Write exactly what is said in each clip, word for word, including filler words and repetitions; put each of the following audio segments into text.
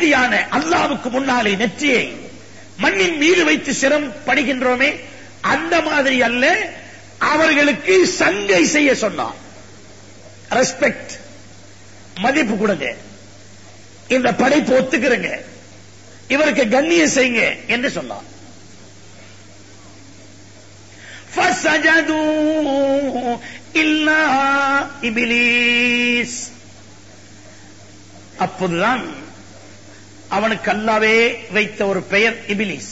நேரடியான அல்லாஹ்வுக்கு முன்னாலே நெற்றியை மண்ணின் மீது வைத்து சிரம் படுகின்றோமே அந்த மாதிரி அல்ல, அவர்களுக்கு சங்கை செய்ய சொன்னார். ரெஸ்பெக்ட், மதிப்பு கொடுங்க, இந்த படைப்பு ஒத்துக்கிறங்க, இவருக்கு கண்ணியம் செய்யுங்க என்று சொன்னார். فَسَجَدُوا إِلَّا إِبْلِيسَ. அப்போதுதான் அவனுக்கு அல்லாஹ்வே வைத்த ஒரு பெயர் இபிலிஸ்.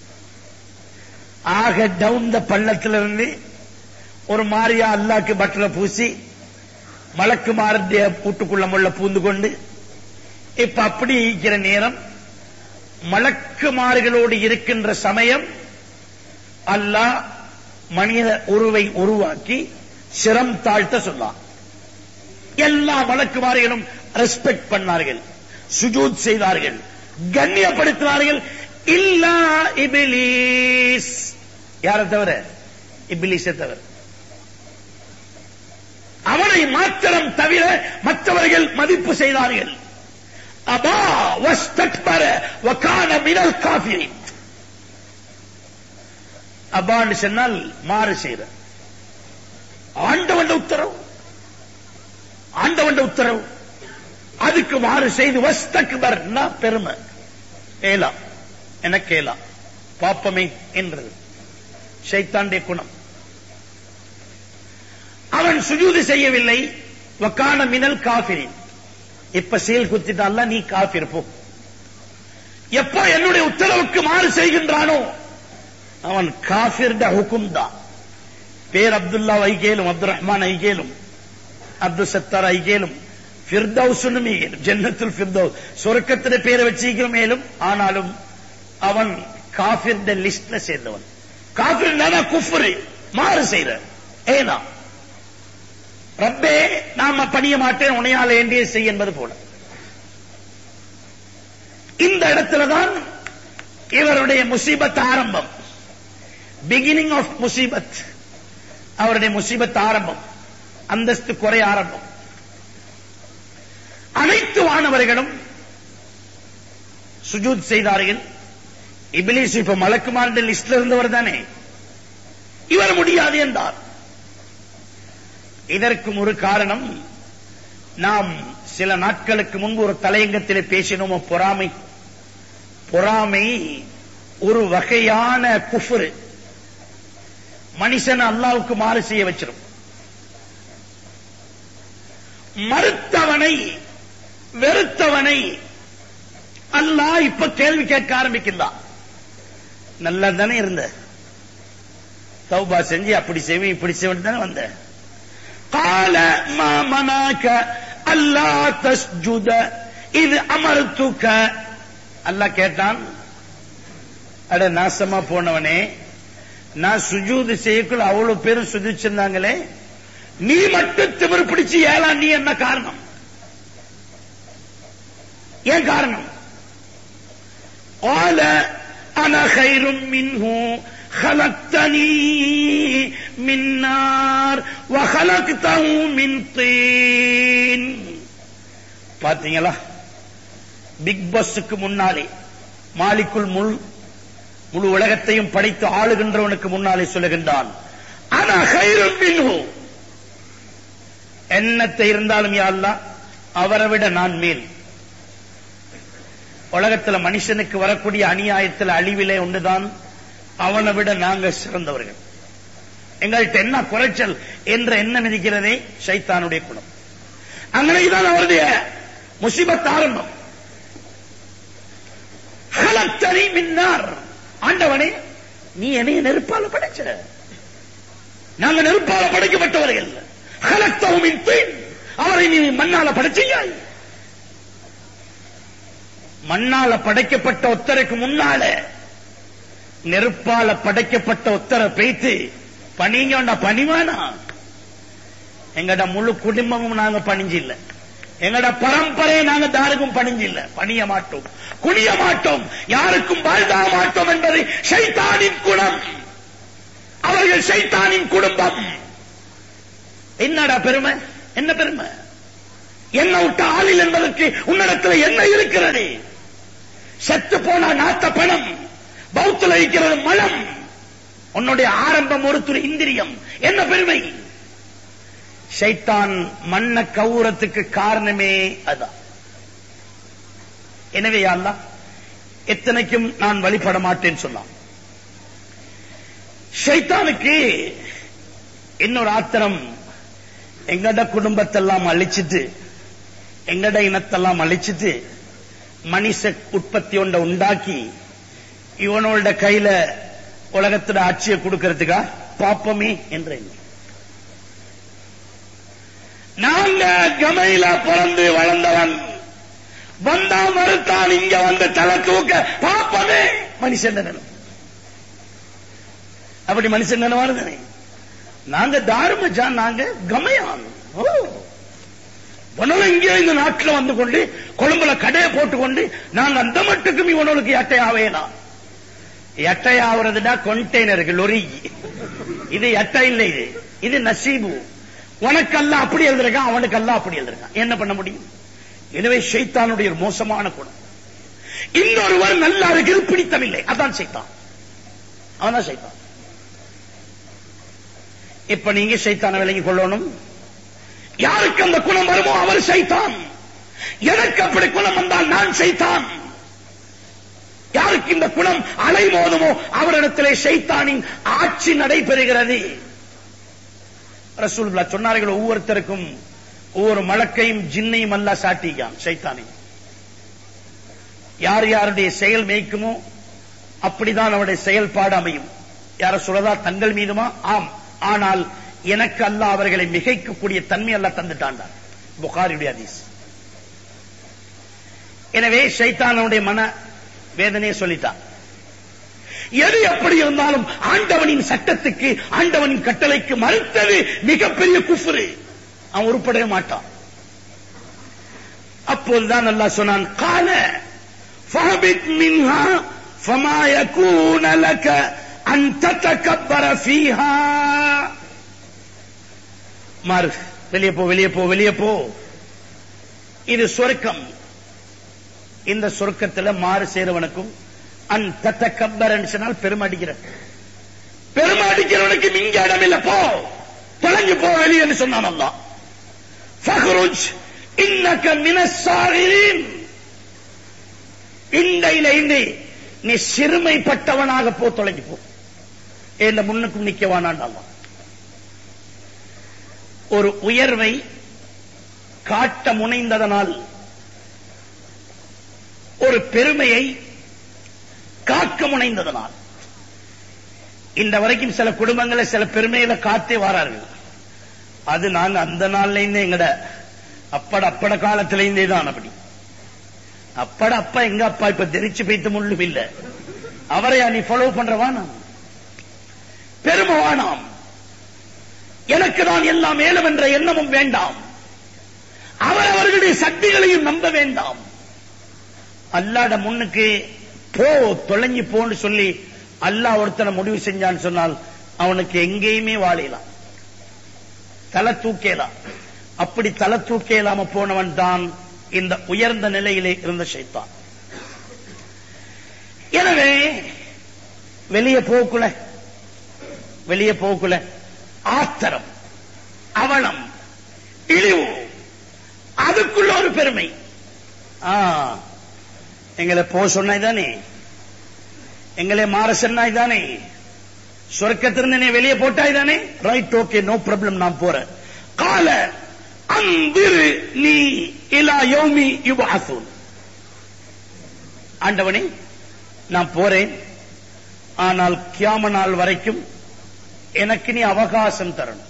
ஆக டவுன் பள்ளத்திலிருந்து ஒரு மாரியா அல்லாஹ்க்கு பட்டரை பூசி மலக்குமாருடைய கூட்டுக்குள்ள முள்ள பூந்து கொண்டு இப்ப அப்படி இருக்கிற நேரம், மலக்குமார்களோடு இருக்கின்ற சமயம் அல்லாஹ் மனித உருவை உருவாக்கி சிரம் தாழ்த்த சொன்னார். எல்லா மலக்குமார்களும் ரெஸ்பெக்ட் பண்ணார்கள், சுஜூத் செய்தார்கள், கண்ணியப்படுத்தினார்கள். இல்லா இபிலிஸ், யாரை தவிர? இபிலிஸை தவிர. அவனை மாத்திரம் தவிர மற்றவர்கள் மதிப்பு செய்தார்கள். அபா வஸ்தக்பர வகான மினல் காஃபிரின். அபான்னு சொன்னால் மாறு செய்த. ஆண்டவன் உத்தரவு, ஆண்டவன் உத்தரவு, அதுக்கு மாறு செய்து வஸ்தக்பர் பெருமை, ஏலா எனக்கு ஏலா பாப்பமே என்றது ஷைத்தானுடைய குணம். அவன் சுஜூது செய்யவில்லை. வகான மினல் காஃபிரின். இப்ப செயல் குத்திட்டால நீ காஃபிர் போ. எப்ப என்னுடைய உத்தரவுக்கு மாறு செய்கின்றானோ அவன் காஃபிர் ஹுக்கும் தான். பேர் அப்துல்லா ஐகேலும், அப்துல் ரஹ்மான் ஐகேலும், அப்துல் சத்தார் ஐகேலும், ஃபிர்தௌஸ்னும் ஐகேலும், ஜன்னத்துல் ஃபிர்தௌஸ் சொர்க்கத்திலே பேரை வச்சிருக்கிறோம் மேலும். ஆனாலும் அவன் காஃபிர் லிஸ்ட்ல சேர்ந்தவன். காஃபிர் குஃப்ர், மாறு செய்யற. ஏனா ரப்பே நாம பணிய மாட்டேன் உனையால வேண்டிய செய் என்பது போல. இந்த இடத்துலதான் இவருடைய முசீபத் ஆரம்பம். பிகினிங் ஆஃப் முசீபத், அவருடைய முசீபத் ஆரம்பம், அந்தஸ்து குறை ஆரம்பம். அனைத்து வானவர்களும் சுஜூத் செய்தார்கள். இபிலிஸ் இப்ப மலக்குமாருடைய லிஸ்ட்ல இருந்தவர் தானே, இவர் முடியாது என்றார். இதற்கும் ஒரு காரணம், நாம் சில நாட்களுக்கு முன்பு ஒரு தலையங்கத்திலே பேசினோம். பொறாமை, பொறாமை ஒரு வகையான குஃப்ர். மனுஷன் அல்லாஹ்வுக்கு மாறு செய்ய வச்சிடும். மறுத்தவனை, வெறுத்தவனை அல்லாஹ் இப்ப கேள்வி கேட்க ஆரம்பிக்கிறான். நல்லா தானே இருந்த, தௌபா செஞ்சு அப்படி செய்வேன் இப்படி செய்வேன் தானே வந்த. قال ما منعك الا تسجد اذ امرتك. அல்லாஹ் கேட்டான், அட நாசமா போனவனே, நான் சுஜூது செய்யக்குள்ள அவ்வளவு பேரும் சுஜூதிச்சிருந்தாங்களே, நீ மட்டும் திமிரு பிடிச்சு ஏலா, நீ என்ன காரணம்? ஏன் காரணம்? قال انا خير منه خلقتني من نار وخلقته من طين. பாத்தீங்களா, பிக் பாஸ்க்கு முன்னாலே, மாலிக்குல் முல் முழு உலகத்தையும் படைத்து ஆளுகின்றவனுக்கு முன்னாலே சொல்லுகின்றான், அனா கைரும் மின்ஹு, என்னத்தை இருந்தாலும் யா அல்லாஹ் அவரை விட நான் மேல். உலகத்துல மனுஷனுக்கு வரக்கூடிய அநியாயத்தில் அழிவிலே ஒன்றுதான், அவனை விட நாங்க சிறந்தவர்கள், எங்கள்கிட்ட என்ன குறைச்சல் என்ற எண்ணம் இருக்கிறதே ஷைத்தானுடைய குணம். அங்கனைதான் அவருடைய முசீபத் ஆரம்பம். ஹலக்தனி மின் நார், ஆண்டவனே நீ என்னைய நெருப்பால படைச்ச, நாங்க நெருப்பால படைக்கப்பட்டவர்கள். ஹலக்தஹு மின் தீன், அவரை நீ மண்ணால படைச்சியாய். மண்ணால படைக்கப்பட்ட ஒத்தருக்கு முன்னால நெருப்பால படைக்கப்பட்ட ஒத்தரை பேய்த்து பணிங்க பணிவானா? எங்கட முழு குடும்பமும் நாங்க பணிஞ்சு இல்ல, எங்கட பரம்பரையை நாங்க தாருக்கும் பணிஞ்சு இல்ல, பணிய மாட்டோம், குனிய மாட்டோம், யாருக்கும் வாழ்தாக மாட்டோம் என்பது ஷைத்தானின் குணம். அவர்கள் ஷைத்தானின் குடும்பம். என்னடா பெருமை? என்ன பெருமை? என்ன விட்ட ஆளில் என்பதற்கு உன்னிடத்தில் என்ன இருக்கிறது? செத்து போனா நாத்த பணம், பௌத்துல இருக்கிறது மலம். உன்னுடைய ஆரம்பம் ஒரு துளி இந்திரியம். என்ன பெருமை? ஷைத்தான் மண்ண கவுரத்துக்கு காரணமே அதான். எனவே அல்லாஹ் எத்தனைக்கும் நான் வழிபட மாட்டேன்னு சொன்னான். ஷைத்தானுக்கு இன்னொரு ஆத்திரம், எங்கட குடும்பத்தெல்லாம் அழிச்சிட்டு, எங்கட இனத்தெல்லாம் அழிச்சிட்டு, மனுஷ உற்பத்தி ஒன்றை உண்டாக்கி இவனோட கையில உலகத்துல ஆட்சியை கொடுக்கிறதுக்கா பாப்பமே என்ற எண்ணம். நாங்க கமையில பிறந்து வளர்ந்தவன், வந்தா மறுத்தான் இங்க வந்து தலை தூக்க பாப்பமே மனுஷன் நினைவு. அப்படி மனுஷன் நினைவாருதானே. நாங்க தாருமஜா, நாங்க கமையான். இங்கே இந்த நாட்டில் வந்து கொண்டு கொழும்புல கடையை போட்டுக்கொண்டு நாங்க அந்த மட்டுக்கும் இவனுக்கு எட்டையாவேலாம். எட்டையாவதுடா கொண்டெய்னருக்கு லொரி. இது எட்டை இல்லை, இது இது நசீபு. உனக்கெல்லாம் அப்படி எழுதிருக்கான், அவனுக்கெல்லாம் அப்படி எழுதிருக்கான். என்ன பண்ண முடியும்? எனவே ஷைத்தானுடைய ஒரு மோசமான குணம். இன்னொருவர் நல்லா இருக்கு பிடித்தமில்லை, அதான் ஷைத்தான். அவன்தான் ஷைத்தான். இப்ப நீங்க ஷைத்தான விலகி கொள்ளணும். யாருக்கு அந்த குணம் வருமோ அவர் ஷைத்தான். எனக்கு அப்படி குணம் வந்தால் நான் ஷைத்தான். யாருக்கு இந்த குணம் அலைமோதுமோ அவரிடத்திலே ஷைத்தானின் ஆட்சி நடைபெறுகிறது. ரசூலுல்லாஹ் சொன்னார்கள், ஒவ்வொருத்தருக்கும் ஒவ்வொரு மலக்கையும் ஜின்னையும் அல்லாஹ் சாட்டியான் ஷைத்தானை. யார் யாருடைய செயல் மேய்க்குமோ அப்படிதான் அவருடைய செயல்பாடு அமையும். யார சொல்லதா தங்கள் மீதுமா? ஆம். ஆனால் எனக்கு அல்லாஹ் அவர்களை மிகைக்கக்கூடிய தன்மை அல்லாஹ் தந்துட்டான். புகாரியுடைய ஹதீஸ். எனவே ஷைத்தானுடைய மன வேதனையை சொல்லிட்டான். எது எப்படி இருந்தாலும் ஆண்டவனின் சட்டத்துக்கு, ஆண்டவனின் கட்டளைக்கு மறுத்தது மிகப்பெரிய குஃப்ரு. அவன் உருப்படவே மாட்டான். அப்போதுதான் அல்லாஹ் சொன்னான், கால ஃபஹபித் மின்ஹா ஃபமா யகூன லக அன் ததகப்பர ஃபீஹா. மாறு, வெளியே போ, வெளியே போ, வெளியே போ. இது சொர்க்கம். இந்த சொர்க்கத்தில் மாறு சேருவனுக்கும் அன் ததகப்பரன்னு சொன்னால் பெருமடிக்கிற பெருமடிக்கிறவனுக்கு இங்க இடம் இல்ல, போ, தொலைஞ்சு போ வெளியே சொன்னான் அல்லாஹ். ஃபஹ்ருஜ் இன்னக மினஸ் ஸாகிரீன். இண்டையில இண்டி நீ சிறுமைப்பட்டவனாக போ, தொலைஞ்சு போ. இந்த முன்னுக்கும் நிக்கவானான் அல்லாஹ். ஒரு உயர்வை காட்ட முனைந்ததனால், ஒரு பெருமையை காக்க முனைந்ததனால், இந்த வரைக்கும் சில குடும்பங்களை சில பெருமையில காத்தே வாரார்கள். அது நாங்க அந்த நாள்ல இருந்தே எங்கட அப்பட அப்பட காலத்தில இருந்தே தான். அப்படி அப்பட அப்பா எங்க அப்பா இப்ப தெரிச்சு பைத்து முள்ளும் இல்ல. அவரை நீ ஃபாலோ பண்றவானா? பெருமவானாம். எனக்கு தான் எல்லாம் மேலும் என்ற எண்ணமும் வேண்டாம். அவர் அவர்களுடைய சக்திகளையும் நம்ப வேண்டாம். அல்லாஹ்ட முன்னுக்கு போ, தொலைஞ்சு போன்னு சொல்லி அல்லாஹ் ஒருத்தனை முடிவு செஞ்சான்னு சொன்னால் அவனுக்கு எங்கேயுமே வாழலாம், தலை தூக்கேலாம். அப்படி தலை தூக்கேலாம போனவன் தான் இந்த உயர்ந்த நிலையிலே இருந்த ஷைத்தான். எனவே வெளியே போக்குல வெளியே போக்குல ஆத்திரம், அவலம், இழிவு, அதுக்குள்ள ஒரு பெருமை. எங்களை போ சொன்னாய் தானே, எங்களை மாற சொன்னாய் தானே, சொர்க்கத்திலிருந்து வெளியே போட்டாய் தானே, ரைட், ஓகே, நோ ப்ராப்ளம், நான் போறேன். கால அந்திரு நீ இலா யௌமி யுபஅஸூன். ஆண்டவனே நான் போறேன், ஆனால் கியாம நாள் வரைக்கும் எனக்கு நீ அவகாசம் தரணும்.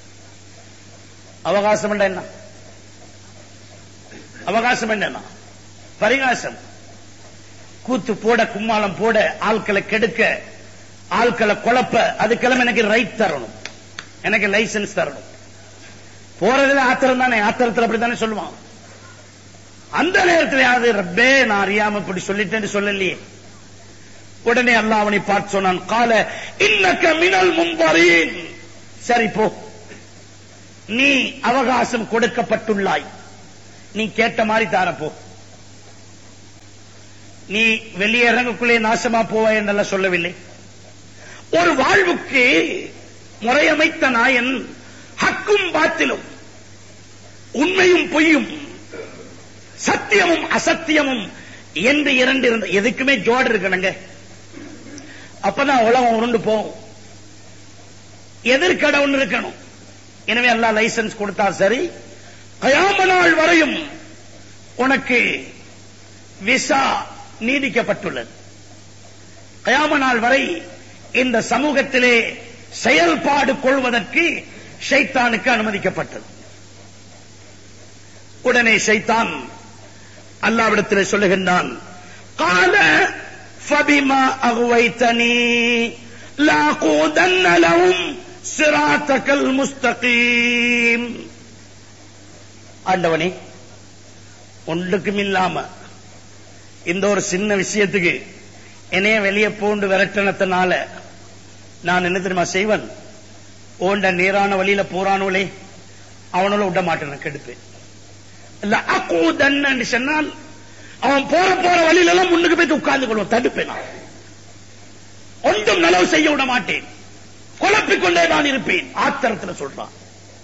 அவகாசம் என்ன? அவகாசம் என்ன? பரிகாசம். கூத்து போட, கும்மாளம் போட, ஆட்களை கெடுக்க, ஆட்களை குழப்ப, அதுக்கெல்லாம் எனக்கு ரைட் தரணும், எனக்கு லைசன்ஸ் தரணும். போறதுல ஆத்திரம் தானே, ஆத்திரத்தில் அப்படித்தானே சொல்லுவான். அந்த நேரத்தில் யாவது ரப்பே நான் அறியாம இப்படி சொல்லிட்டேன்னு சொல்லலையே. உடனே அல்லாஹ் அவனை பார்த்து சொன்னான், கால இன்னக மினல் முன்பரீன். சரி போ, நீ அவகாசம் கொடுக்கப்பட்டுள்ளாய், நீ கேட்ட மாதிரி தார போ. நீ வெளியே இறங்கக்குள்ளே நாசமா போவாய் என்றெல்லாம் சொல்லவில்லை. ஒரு வாழ்வுக்கு முறையமைத்த நாயன் ஹக்கும் பாத்திலும், உண்மையும் பொய்யும், சத்தியமும் அசத்தியமும் என்று இரண்டு இருந்த எதுக்குமே ஜோடு இருக்கணுங்க. அப்பதான் உலகம் உருண்டு போகும். எதிர்கடவுன்னு இருக்கணும். எனவே அல்லாஹ் லைசன்ஸ் கொடுத்தா சரி, கயாம நாள் வரையும் உனக்கு விசா நீடிக்கப்பட்டுள்ளது. கயாம நாள் வரை இந்த சமூகத்திலே செயல்பாடு கொள்வதற்கு ஷைத்தானுக்கு அனுமதிக்கப்பட்டது. உடனே ஷைத்தான் அல்லாஹ்விடத்திலே சொல்லுகின்றான், கால ஃபபிமா அகுவைத்தனி லாகூதன்ன லஹும் சிராத்தகல் முஸ்தகீம். ஆண்டவனே, ஒன்றுக்கும் இல்லாம இந்த ஒரு சின்ன விஷயத்துக்கு என்னைய வெளியே போண்டு விரட்டனத்தினால நான் என்ன தெரியுமா செய்வன்? ஓண்ட நேரான வழியில போறானோலே அவனோட விட மாட்டேன், கெடுப்பேன். இல்ல அக்கூதன்னு சொன்னால் அவன் போற போற வழியில எல்லாம் முன்னுக்கு போய் உட்கார்ந்து கொள்வோம், தடுப்பேன். நான் ஒன்றும் நலவு செய்ய விட மாட்டேன், குழப்பிக் கொண்டே நான் இருப்பேன். ஆத்திரத்தில் சொல்றான்.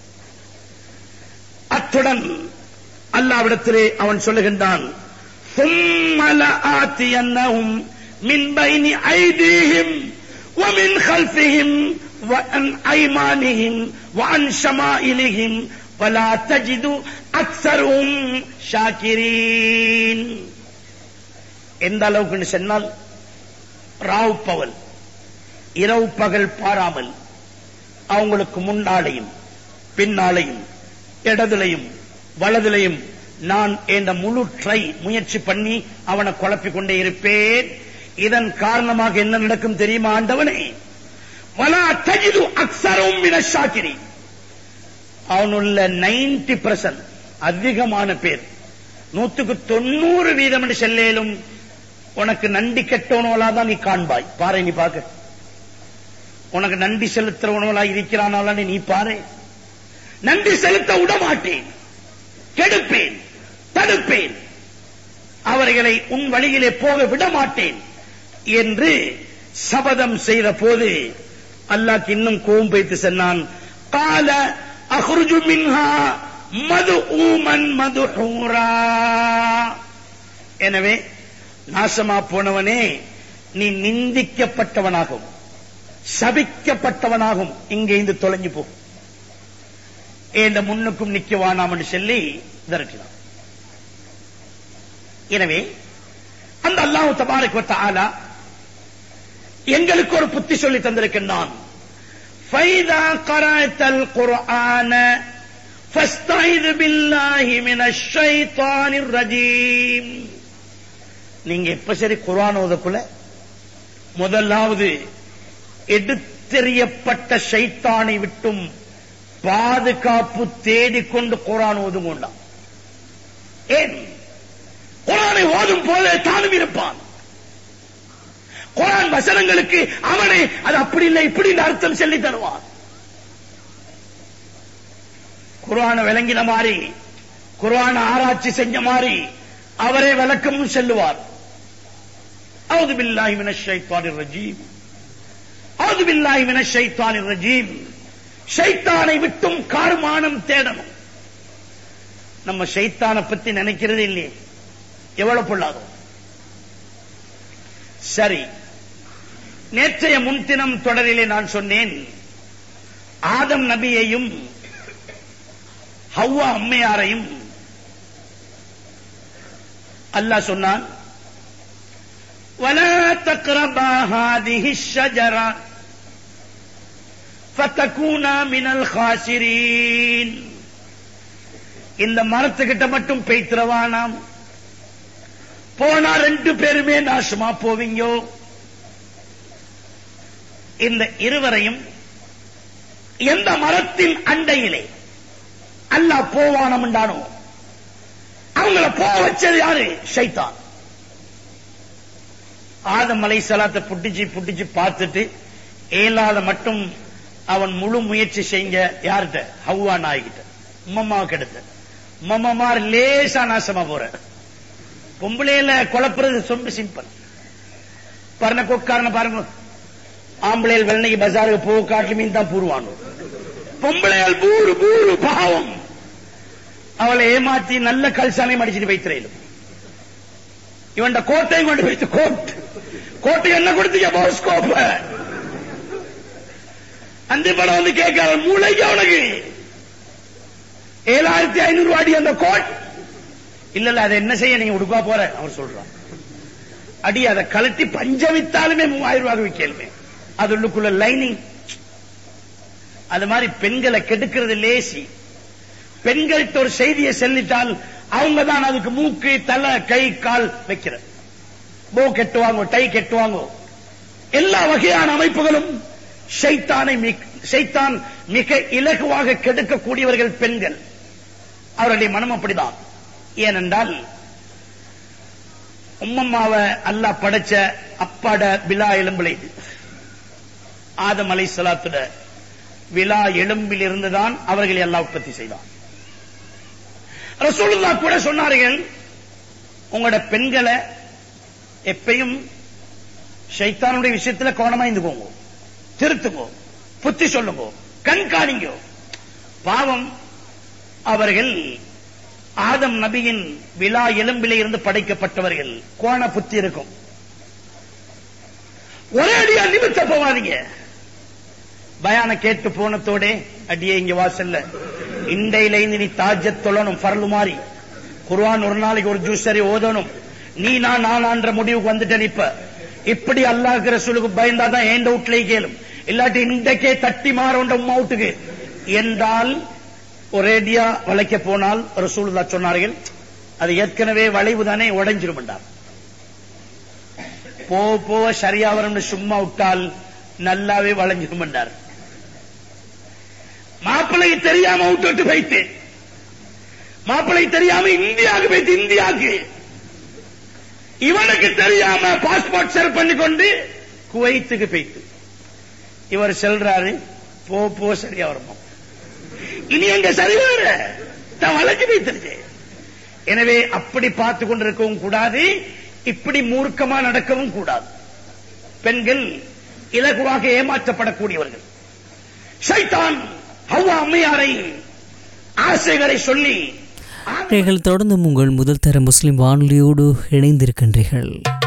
அத்துடன் அல்லாஹ்விடத்திலே அவன் சொல்லுகின்றான், ثُمَّ لَآتِيَنَّهُمْ مِنْ بَيْنِ أَيْدِيهِمْ وَمِنْ خَلْفِهِمْ وَعَنْ أَيْمَانِهِمْ وَعَنْ شَمَائِلِهِمْ وَلَا تَجِدُ أَكْثَرَهُمْ شَاكِرِينَ. எந்த அளவுக்கு சொன்னால், ராவ் பகல் இரவு பகல் பாராமல் அவங்களுக்கு முன்னாலையும் பின்னாலையும் இடதுலையும் வலதுலையும் நான் என்ற முழு ட்ரை முயற்சி பண்ணி அவனை குழப்பிக் கொண்டே இருப்பேன். இதன் காரணமாக என்ன நடக்கும் தெரியுமா ஆண்டவனே? வலா தஜிது அக்ஸரும் மினஷ் ஷாக்கிரீன். அவனுள்ள நைன்டி பர்சன்ட் அதிகமான பேர், நூத்துக்கு தொண்ணூறு வீதம் என்று செல்லேலும் உனக்கு நன்றி கெட்டவனோலா தான் நீ காண்பாய். பாரு, நீ பாக்க உனக்கு நன்றி செலுத்துறவனோலா இருக்கிறானால நீ பாரு. நன்றி செலுத்த விட மாட்டேன், கெடுப்பேன், தடுப்பேன், அவர்களை உன் வழியிலே போக விட மாட்டேன் என்று சபதம் செய்த போது அல்லாஹ் இன்னும் கோபம் வைத்து சொன்னான், கால அஹ்ருஜு மின்ஹா மதுஊமன் மதுஹூரா. எனவே நாசமா போனவனே, நீ நிந்திக்கப்பட்டவனாகும், சபிக்கப்பட்டவனாகும், இங்கே இருந்து தொலைஞ்சு போ, என்ற முன்னுக்கும் நிக்க வேணாம் என்று சொல்லி விரட்டினான். எனவே அந்த அல்லாஹ் தபாரக வ தஆலா எங்களுக்கு ஒரு புத்தி சொல்லி தந்திருக்கின்றான். ஃபைதா கரஅத்தல் குர்ஆன ஃபஸ்தைது பில்லாஹி மினஷ் ஷைத்தானிர் ரஜீம். நீங்க எப்ப சரி குர்ஆன் ஓதக்குள்ள முதலாவது எடுத்தெறியப்பட்ட ஷைத்தானை விட்டும் பாதுகாப்பு தேடிக்கொண்டு குர்ஆன் ஓதும் கொண்டான். ஏன்? குர்ஆனை ஓதும் போதே தானும் இருப்பான். குர்ஆன் வசனங்களுக்கு அவனே அது அப்படி இல்லை இப்படி அர்த்தம் சொல்லி தருவான். குர்ஆனை விளங்கின மாதிரி, குர்ஆனை ஆராய்ச்சி செஞ்ச மாதிரி அவரே விளக்கமும் சொல்லுவார். அவுது பில்லாஹி மினஷ் ஷைத்தானிர் ரஜீம், அவுது பில்லாஹி மினஷ் ஷைத்தானிர் ரஜீம். ஷைத்தானை விட்டும் கார்மானம் தேடணும். நம்ம ஷைத்தானை பத்தி நினைக்கிறது இல்லையே, எவ்வளவு பொல்லாதோ. சரி, நேற்றைய முன்தினம் தொடரிலே நான் சொன்னேன், ஆதம் நபியையும் ஹவ்வா அம்மையாரையும் அல்லாஹ் சொன்னான், வலா தக்ரபா ஹாதிஹி ஷஜரா ஃபதகூனா மினல் காசிரீன். இந்த மரத்துக்கிட்ட மட்டும் பேய்த்திரவானாம், போனா ரெண்டு பேருமே நாசமா போவீங்கோ. இந்த இருவரையும் எந்த மரத்தின் அண்டையிலே அல்லாஹ் போவானம் என்றானோ அவங்கள போக வச்சது யாரு? ஷைத்தான். ஆதம் அலைஹிஸ்ஸலாத்தை புட்டிச்சு புட்டிச்சு பார்த்துட்டு ஏலாத மட்டும் அவன் முழு முயற்சி செஞ்ச யார்கிட்ட? ஹவ்வா நாய்கிட்ட. உம்மம்மாவுக்கு எடுத்த உம்மம்மார் லேசா நாசமா போற. பொம்பளையில குழப்புறது ரொம்ப சிம்பிள். பாருங்க கொக்காரன பாருங்க, ஆம்பளையில் வெள்ளனைக்கு பஜாருக்கு போக காட்டு மீன் தான் பூருவானோ, பொம்பளையால் பூரு பூரு பாவம். அவளை ஏமாத்தி நல்ல கல்சாலையும் அடிச்சுட்டு வைத்திரையிலும் இவன் கோட்டையும் கொண்டு வைத்து கோட் கோட்டை என்ன கொடுத்தீங்க போஸ்கோப்ப அந்த படம் வந்து கேட்க மூளைக்கு அவனுக்கு ஏழாயிரத்தி ஐநூறு அடி அந்த கோட் இல்ல இல்ல அதை என்ன செய்ய நீங்க உடுப்பா போற அவர் சொல்றான். அடி அதை கலட்டி பஞ்சமித்தாலுமே மூவாயிரம் ரூபாய் விற்கலுமே அது உள்ளுக்குள்ள லைனிங். அது மாதிரி பெண்களை கெடுக்கிறது லேசி. பெண்கள்கிட்ட ஒரு செய்தியை செல்லிட்டால் அவங்க தான் அதுக்கு மூக்கு தலை கை கால் வைக்கிற போ கெட்டுவாங்க, டை கெட்டுவாங்க. எல்லா வகையான அமைப்புகளும் ஷைத்தானை ஷைத்தான் மிக இலகுவாக கெடுக்கக்கூடியவர்கள் பெண்கள். அவருடைய மனம் அப்படிதான். ஏனென்றால் உம்மம்மாவை அல்லாஹ் படைச்ச அப்பாட விழா எலும்பில் இது ஆதம் அலைஹிஸ்ஸலாத்துட விழா எலும்பில் இருந்துதான் அவர்களை அல்லாஹ் உற்பத்தி செய்தான். ரசூலுல்லாஹ் கூட சொன்னார்கள், உங்களோட பெண்களை எப்பயும் ஷைத்தானுடைய விஷயத்துல கவனமா இருந்துக்கோங்க, திருத்துங்கோ, புத்தி சொல்லுங்க, கண்காணிங்கோ. பாவம் அவர்கள் ஆதம் நபியின் விழா எலும்பிலே இருந்து படைக்கப்பட்டவர்கள். கோண புத்தி இருக்கும். ஒரே அடியா நிமித்த போவாதீங்க. பயான கேட்டு போனத்தோட அடியே இங்க வாசல்ல இண்டையில இருந்து நீ தாஜத் தொழணும், பரலு மாறி குர்ஆன் ஒரு நாளைக்கு ஒரு ஜூஸ் சரி ஓதணும். நீ நான் நானான்ற முடிவுக்கு வந்துட்டேன். இப்ப இப்படி அல்லாஹ்க்கு ரசூலுக்கு பயந்தாதான் ஏண்ட வீட்டுல கேளும், இல்லாட்டி இன்றைக்கே தட்டி மாறோண்ட உம்மா வீட்டுக்கு என்றால் ஒரேடியா வளைக்க போனால் ரசூலுல்லாஹ் சொன்னார்கள், அது ஏற்கனவே வளைவு தானே உடைஞ்சிரும் என்றார். போ போ சரியா வரும்னு சும்மா விட்டால் நல்லாவே வளைஞ்சிரும் என்றார். மாப்பிள்ளை தெரியாம விட்டு வைத்து மாப்பிள்ளை தெரியாம இந்தியாவுக்கு வைத்து இந்தியாவுக்கு இவனுக்கு தெரியாம பாஸ்போர்ட் செல் பண்ணிக்கொண்டு குவைத்துக்கு போய்த்து இவர் செல்றாரு. போ போ சரியா வருமா, இனி எங்க சரி வர வளைஞ்சு வைத்திருக்கு. எனவே அப்படி பார்த்து கொண்டிருக்கவும் கூடாது, இப்படி மூர்க்கமா நடக்கவும் கூடாது. பெண்கள் இலகுவாக ஏமாற்றப்படக்கூடியவர்கள். ஷைத்தான் ஹவ்வா அம்மையாரை ஆசைகளை சொல்லி நீங்கள் தொடர்ந்து உங்கள் முதல் தர முஸ்லிம் வானொலியோடு இணைந்திருக்கின்றீர்கள்.